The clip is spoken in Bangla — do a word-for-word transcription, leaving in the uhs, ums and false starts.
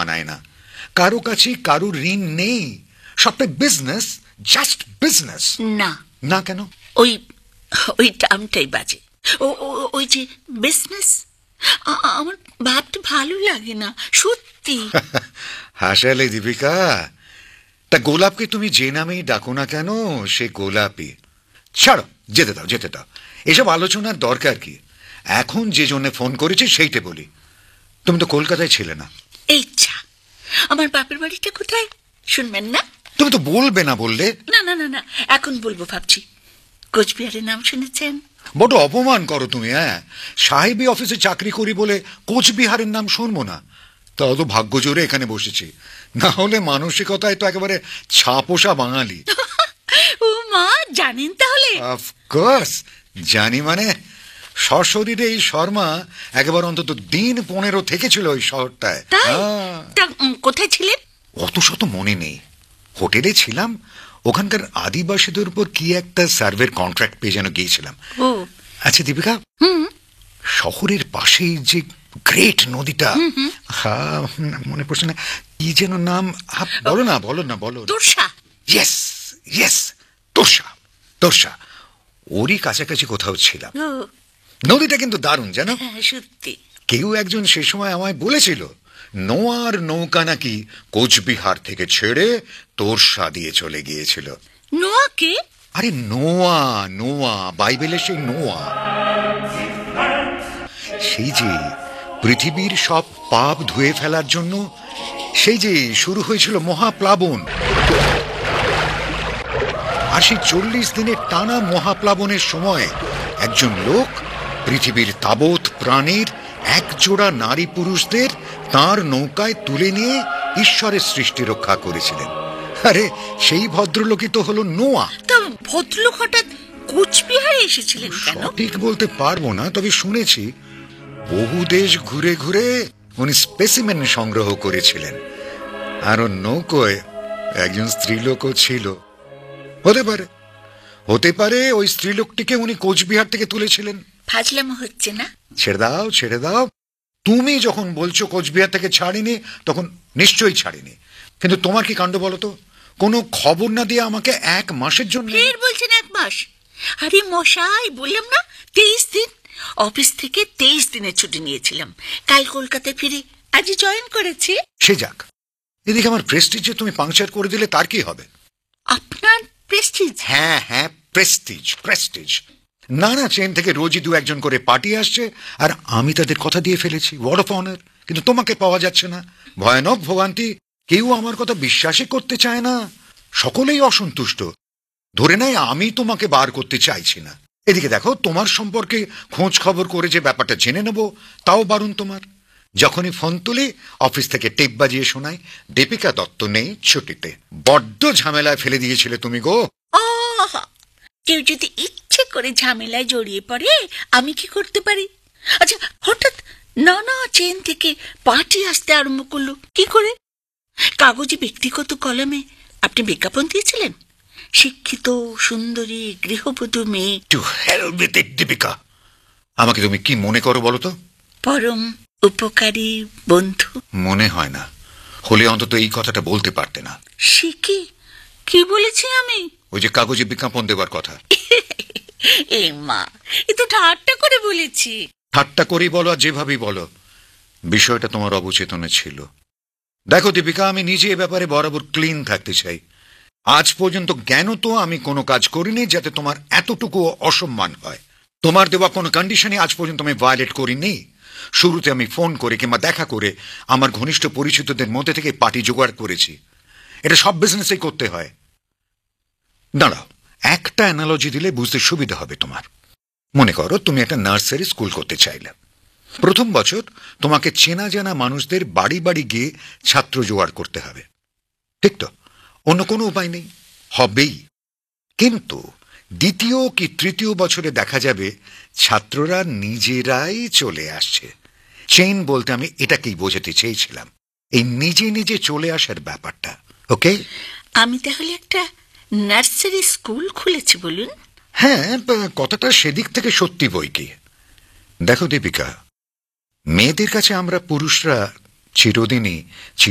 মানায় না। কারো কাছে কারো ঋণ নেই, সবটাই বিজনেস, জাস্ট বিজনেস। না না কেন? ওই ওই টার্মটাই বাজে। ও ওই যে বিজনেস, আমার ভাবতে ভালো লাগে না সত্যি। হাসালে দীপিকা। তা গোলাপকে তুমি যে নামেই ডাকো না কেন, সে গোলাপই। ছাড়ো, যেতে দাও যেতে দাও, এসব আলোচনার দরকার কি? এখন যে জন্য ফোন করেছি সেইটা বলি। তুমি তো কলকাতায় ছিলে না। ইচ্ছা, আমার বাপের বাড়িটা কোথায় শুনবেন না? তুমি তো বলবে না বললে। না না না না, এখন বলবো ভাবছি। কোচবিহারের নাম শুনেছেন? বড় অপমান করো তুমি। হ্যাঁ, সাহেবী অফিসে চাকরি করি বলে কোচবিহারের নাম শুনবো না? তাও তো ভাগ্য জোরে এখানে বসেছি, না হলে মানসিকতায় তো একেবারে ছাপোষা বাঙালি। ও মা, জানেন তাহলে? অফকোর্স জানি। মানে সশরীরে এই শর্মা একেবারে অন্তত দিন পনেরো থেকেছিল ওই শহরটায়। কোথায় ছিলেন? অত শত মনে নেই। হোটেলে ছিলাম, ওখানকার আদিবাসীদের উপর কি একটা সার্ভের কন্ট্রাক্ট পেয়ে যেন গিয়েছিলাম। আচ্ছা দীপিকা, শহরের পাশেই যে গ্রেট নদীটা, মনে পড়ছে না কি যেন নাম, বলো না বলো না বলো। তোরসা। ইয়েস ইয়েস, তোরসা তোরসা, ওরই কাছাকাছি কোথাও ছিলাম। নদীটা কিন্তু দারুণ, জানো? সত্যি। কেউ একজন সে সময় আমায় বলেছিল নোয়ার নৌকা নাকি কোচবিহার থেকে ছেড়ে তোরসা দিয়ে চলে গিয়েছিল। নোয়া কে? আরে নোয়া, নোয়া বাইবেলের সেই নোয়া, সেই যে পৃথিবীর সব পাপ ধুয়ে ফেলার জন্য সেই যে শুরু হয়েছিল মহাপ্লাবন। আর সেই চল্লিশ দিনের টানা মহাপ্লাবনের সময় একজন লোক পৃথিবীর তাবৎ প্রাণীর এক জোড়া নারী পুরুষদের তার নৌকায় তুলে নিয়ে ঈশ্বরের সৃষ্টি রক্ষা করেছিলেন। আরে সেই ভদ্রলোকই তো হলো নোয়া। তা ভদ্রলোক হঠাৎ কোচবিহারে এসেছিলেন কেন? ঠিক বলতে পারবো না, তবে শুনেছি বহু দেশ ঘুরে ঘুরে উনি স্পেসিমেন সংগ্রহ করেছিলেন। আর ওর নৌকোয় একজন স্ত্রীলোকও ছিল। হতে পারে হতে পারে ওই স্ত্রীলোকটিকে উনি কোচবিহার থেকে তুলেছিলেন। ফাজলামো হচ্ছে না? ছেড়ে দাও ছেড়ে দাও, তুমি যখন বলছো কোচবিহার থেকে ছাড়িনি, তখন নিশ্চয়ই ছাড়িনি। কিন্তু তোমার কি কাণ্ড বলো তো, কোনো খবর না দিয়ে আমাকে এক মাসের জন্য। ফের বলছেন এক মাস? আরে মশাই, বললাম না তেইশ দিন। অফিস থেকে তেইশ দিনের ছুটি নিয়েছিলাম, কাল কলকাতায় ফিরে আজই জয়েন করেছি। সে যাক, এদিকে আমার প্রেস্টিজ যে তুমি পাংচার করে দিলে, তার কি হবে? আপনার প্রেস্টিজ? হ্যাঁ হ্যাঁ, প্রেস্টিজ প্রেস্টিজ। নানা চেন থেকে রোজই দু একজন করে পার্টি আসছে, আর আমি তাদের কথা দিয়ে ফেলেছি ওয়ার্ড অফ অনার, কিন্তু তোমাকে পাওয়া যাচ্ছে না। ভয়ানক ভোগান্তি, কেউ আমার কথা বিশ্বাসই করতে চায় না, সকলেই অসন্তুষ্ট, ধরে নেয় আমি তোমাকে বার করতে চাইছি না। এদিকে দেখো, তোমার সম্পর্কে খোঁজ খবর করে যে ব্যাপারটা জেনে নেব, তাও বারণ তোমার। যখনই ফোন তুলি অফিস থেকে টেপ বাজিয়ে শোনায় দীপিকা দত্ত নেই, ছুটিতে। বড্ড ঝামেলায় ফেলে দিয়েছিলে তুমি গো। কেউ যদি ইচ্ছে করে ঝামেলায় জড়িয়ে পড়ে, আমি কি করতে পারি? আচ্ছা, হঠাৎ নানা চেন থেকে পার্টি আসতে আরম্ভ করলো কি করে? কাগজে ব্যক্তিগত কলমে আপনি বিজ্ঞাপন দিয়েছিলেন, শিক্ষিত সুন্দরী গৃহবধূ মেয়ে। To hell with it Deepika, আমাকে তুমি কি মনে করো বলো তো? পরম উপকারী বন্ধু। মনে হয় না, হলে অন্তত এই কথাটা বলতে পারতে না। সে কি কি বলেছি আমি? ওই যে কাগজে বিজ্ঞাপন দেবার কথা। এ মা, এ তো ঠাট্টা করে বলেছি। ঠাট্টা করেই বলো আর যেভাবেই বলো, বিষয়টা তোমার অবচেতনে ছিল। দেখো দীপিকা, আমি নিজে এ ব্যাপারে বরাবর ক্লিন থাকতে চাই। আজ পর্যন্ত জ্ঞান তো আমি কোনো কাজ করিনি যাতে তোমার এতটুকু অসম্মান হয়। তোমার দেওয়া কোনো কন্ডিশনে আজ পর্যন্ত আমি ভায়োলেট করিনি। শুরুতে আমি ফোন করে কিংবা দেখা করে আমার ঘনিষ্ঠ পরিচিতদের মধ্যে থেকে পার্টি জোগাড় করেছি। এটা সব বিজনেসেই করতে হয়। দাঁড়াও, একটা অ্যানালজি দিলে বুঝতে সুবিধা হবে তোমার। মনে করো তুমি একটা নার্সারি স্কুল করতে চাইলে। প্রথম বছর তোমাকে চেনা জানা মানুষদের বাড়ি বাড়ি গিয়ে ছাত্র জোগাড় করতে হবে, ঠিক তো? অন্য কোনো উপায় নেই, হবেই। কিন্তু দ্বিতীয় কি তৃতীয় বছরে দেখা যাবে ছাত্ররা নিজেরাই চলে আসছে। চেইন বলতে আমি এটাকেই বোঝাতে চেয়েছিলাম, এই নিজে নিজে চলে আসার ব্যাপারটা। ওকে, আমি তাহলে একটা নার্সারি স্কুল খুলেছি বলুন? হ্যাঁ, কথাটা সেদিক থেকে সত্যি বই কি। দেখো দীপিকা, মেয়েদের কাছে আমরা পুরুষরা চিরদিনই